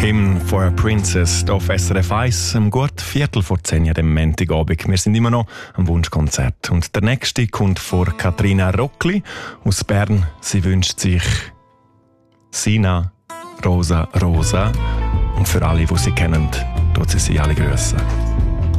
Hymn for a Princess auf SRF 1 um gut 10:15 am Montagabend. Wir sind immer noch am Wunschkonzert. Und der nächste kommt von Katrina Rockli aus Bern. Sie wünscht sich Sina Rosa Rosa. Und für alle, die sie kennen, tut sie alle grüßen.